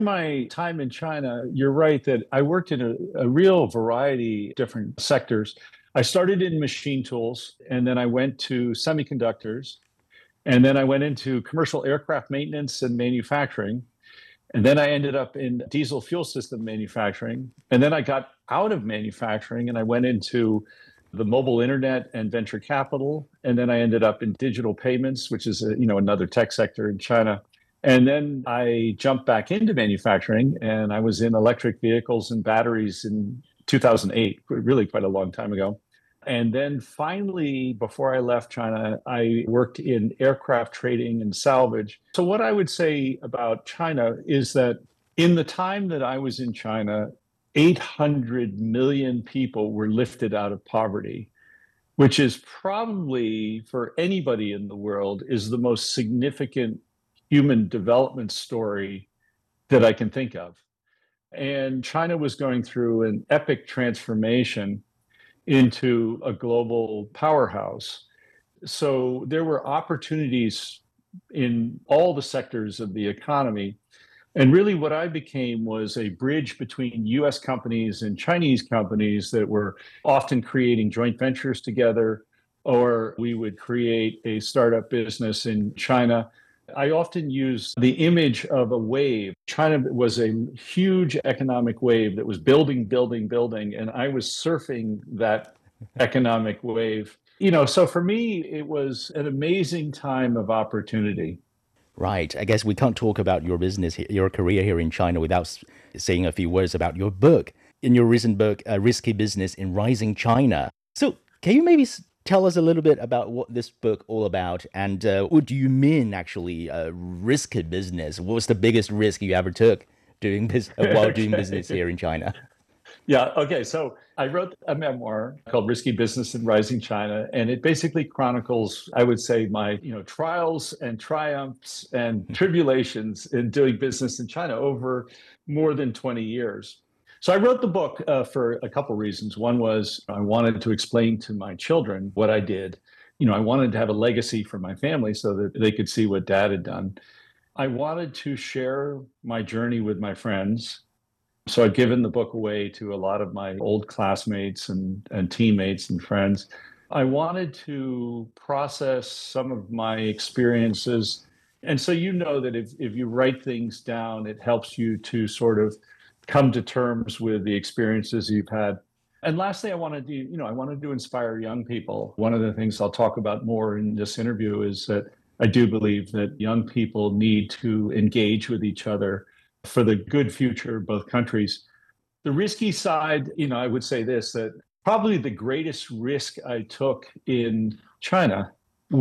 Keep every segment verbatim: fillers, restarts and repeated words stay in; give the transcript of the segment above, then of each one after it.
My time in China, you're right that I worked in a, a real variety of different sectors. I started in machine tools, and then I went to semiconductors, and then I went into commercial aircraft maintenance and manufacturing. And then I ended up in diesel fuel system manufacturing. And then I got out of manufacturing and I went into the mobile internet and venture capital. And then I ended up in digital payments, which is a, you know another tech sector in China. And then I jumped back into manufacturing and I was in electric vehicles and batteries in two thousand eight, really quite a long time ago. And then finally, before I left China, I worked in aircraft trading and salvage. So, what I would say about China is that in the time that I was in China, eight hundred million people were lifted out of poverty, which is probably for anybody in the world is the most significant human development story that I can think of. And China was going through an epic transformation into a global powerhouse. So there were opportunities in all the sectors of the economy. And really, what I became was a bridge between U S companies and Chinese companies that were often creating joint ventures together, or we would create a startup business in China. I often use the image of a wave. China was a huge economic wave that was building, building, building, and I was surfing that economic wave. You know, so for me, it was an amazing time of opportunity. Right. I guess we can't talk about your business, he- your career here in China without s- saying a few words about your book. In your recent book, uh, Risky Business in Rising China. So, can you maybe s- tell us a little bit about what this book all about, and uh, what do you mean actually uh, risky business? What was the biggest risk you ever took doing bus- uh, while doing business Okay. here in China? Yeah. Okay. So I wrote a memoir called Risky Business in Rising China, and it basically chronicles, I would say, my, you know, trials and triumphs and tribulations in doing business in China over more than twenty years. So I wrote the book uh, for a couple reasons. One was I wanted to explain to my children what I did. You know, I wanted to have a legacy for my family so that they could see what dad had done. I wanted to share my journey with my friends, so I'd given the book away to a lot of my old classmates and, and teammates and friends. I wanted to process some of my experiences. And so you know that if, if you write things down, it helps you to sort of come to terms with the experiences you've had. And lastly, I wanted to, you know, I wanted to inspire young people. One of the things I'll talk about more in this interview is that I do believe that young people need to engage with each other for the good future of both countries. The risky side, you know, I would say this that probably the greatest risk I took in China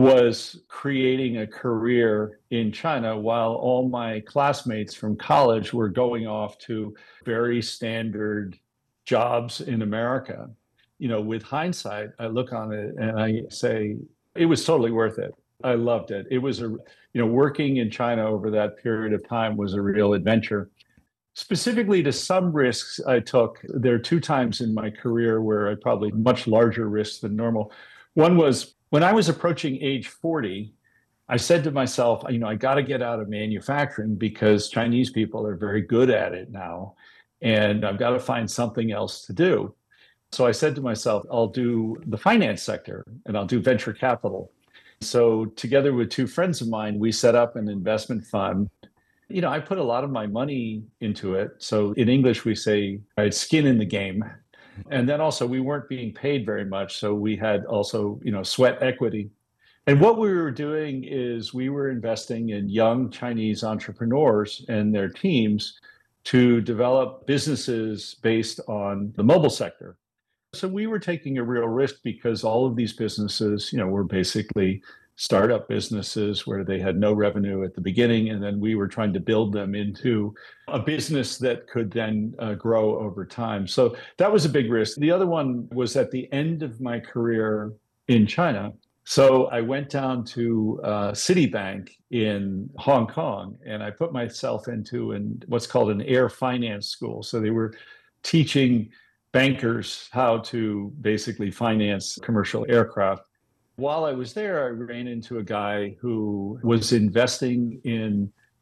was creating a career in China while all my classmates from college were going off to very standard jobs in America. You know, with hindsight, I look on it and I say it was totally worth it. I loved it. It was a, you know, working in China over that period of time was a real adventure. Specifically to some risks I took, there are two times in my career where I probably much larger risks than normal. One was when I was approaching age forty, I said to myself, you know, I got to get out of manufacturing because Chinese people are very good at it now, and I've got to find something else to do. So I said to myself, I'll do the finance sector and I'll do venture capital. So, together with two friends of mine, we set up an investment fund. You know, I put a lot of my money into it. So in English, we say I had skin in the game. And then also, we weren't being paid very much. So we had also, you know, sweat equity. And what we were doing is we were investing in young Chinese entrepreneurs and their teams to develop businesses based on the mobile sector. So we were taking a real risk because all of these businesses, you know, were basically startup businesses where they had no revenue at the beginning, and then we were trying to build them into a business that could then uh, grow over time. So that was a big risk. The other one was at the end of my career in China. So I went down to uh, Citibank in Hong Kong, and I put myself into an, what's called an air finance school. So they were teaching bankers how to basically finance commercial aircraft. While I was there, I ran into a guy who was investing in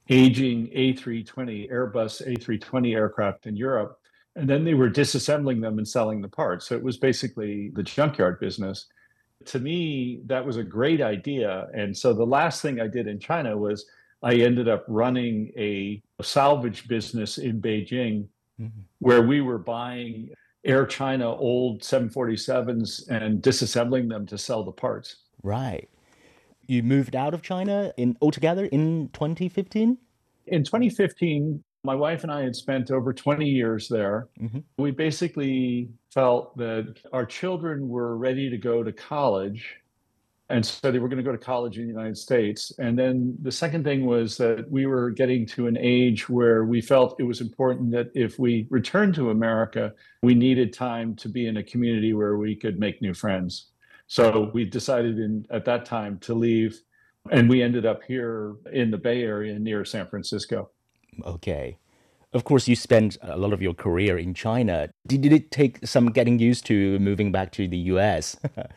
aging A three twenty, Airbus A three twenty aircraft in Europe. And then they were disassembling them and selling the parts. So it was basically the junkyard business. To me, that was a great idea. And so the last thing I did in China was I ended up running a salvage business in Beijing Mhm. where we were buying Air China old seven forty-sevens and disassembling them to sell the parts. Right. You moved out of China in altogether in twenty fifteen? In twenty fifteen, my wife and I had spent over twenty years there. Hmm. We basically felt that our children were ready to go to college. And so they were going to go to college in the United States. And then the second thing was that we were getting to an age where we felt it was important that if we returned to America, we needed time to be in a community where we could make new friends. So we decided in at that time to leave. And we ended up here in the Bay Area near San Francisco. Okay. Of course, you spent a lot of your career in China. Did, did it take some getting used to moving back to the U S?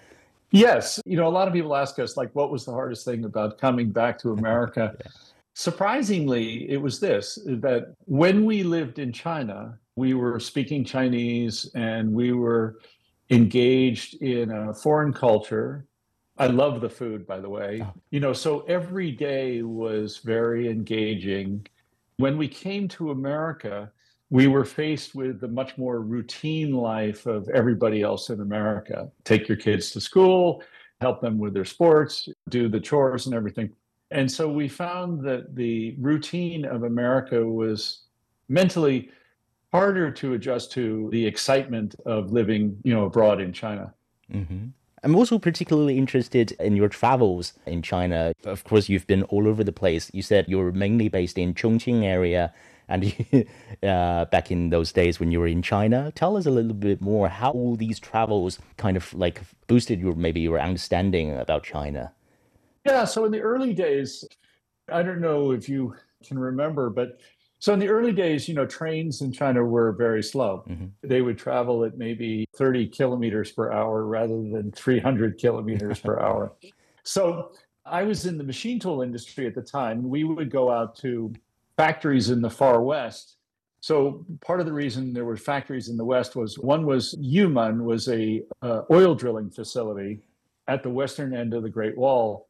Yes, you know, a lot of people ask us, like, what was the hardest thing about coming back to America? Surprisingly, it was this that when we lived in China, we were speaking Chinese and we were engaged in a foreign culture. I love the food, by the way. Oh, You know, so every day was very engaging. When we came to America, we were faced with the much more routine life of everybody else in America. Take your kids to school, help them with their sports, do the chores and everything. And so we found that the routine of America was mentally harder to adjust to the excitement of living, you know, abroad in China. hmm. I'm also particularly interested in your travels in China. Of course, you've been all over the place. You said you're mainly based in Chongqing area, and uh, back in those days when you were in China. Tell us a little bit more how all these travels kind of like boosted your maybe your understanding about China. Yeah, so in the early days, I don't know if you can remember, but so in the early days, you know, trains in China were very slow. Hmm. They would travel at maybe thirty kilometers per hour rather than three hundred kilometers per hour. So I was in the machine tool industry at the time. We would go out to factories in the far west. So part of the reason there were factories in the west was one was Yunnan was a uh, oil drilling facility at the western end of the Great Wall.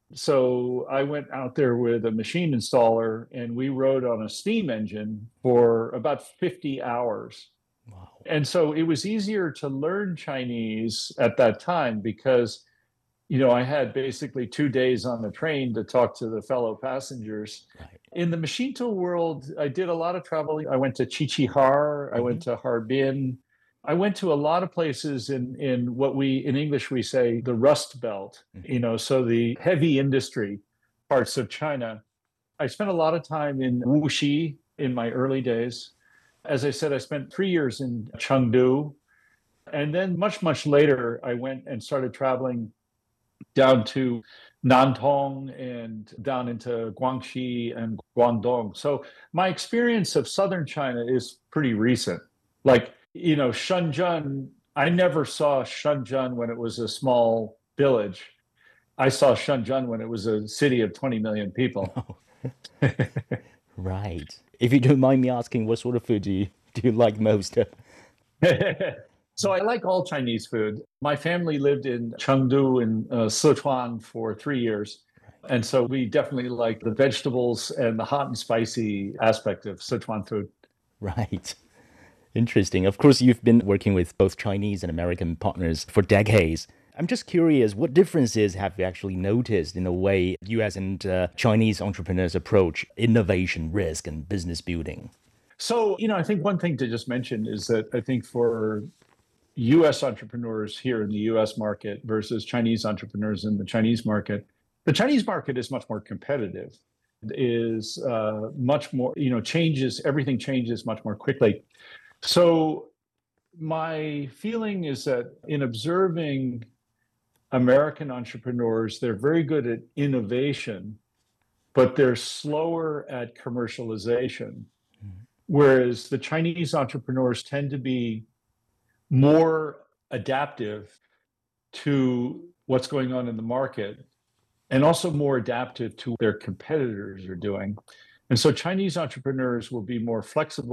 So I went out there with a machine installer and we rode on a steam engine for about fifty hours. Wow. And so it was easier to learn Chinese at that time because, you know, I had basically two days on the train to talk to the fellow passengers. Right. In the machine tool world, I did a lot of traveling. I went to Qiqihar, I Hmm. went to Harbin. I went to a lot of places in, in what we, in English, we say the Rust Belt, you know, so the heavy industry parts of China. I spent a lot of time in Wuxi in my early days. As I said, I spent three years in Chengdu. And then much, much later, I went and started traveling down to Nantong and down into Guangxi and Guangdong. So my experience of southern China is pretty recent. Like, you know, Shenzhen, I never saw Shenzhen when it was a small village. I saw Shenzhen when it was a city of twenty million people. Oh, right. If you don't mind me asking, what sort of food do you do you like most? So I like all Chinese food. My family lived in Chengdu in uh, Sichuan for three years. And so we definitely like the vegetables and the hot and spicy aspect of Sichuan food. Right. Interesting. Of course, you've been working with both Chinese and American partners for decades. I'm just curious, what differences have you actually noticed in the way U S and uh, Chinese entrepreneurs approach innovation, risk, and business building? So, you know, I think one thing to just mention is that I think for U S entrepreneurs here in the U S market versus Chinese entrepreneurs in the Chinese market, the Chinese market is much more competitive, is uh, much more, you know, changes, everything changes much more quickly. So my feeling is that in observing American entrepreneurs, they're very good at innovation, but they're slower at commercialization. Whereas the Chinese entrepreneurs tend to be more adaptive to what's going on in the market and also more adaptive to what their competitors are doing. And so Chinese entrepreneurs will be more flexible